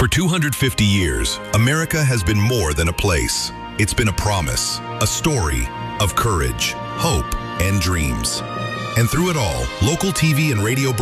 For 250 years, America has been more than a place. It's been a promise, a story of courage, hope, and dreams. And through it all, local TV and radio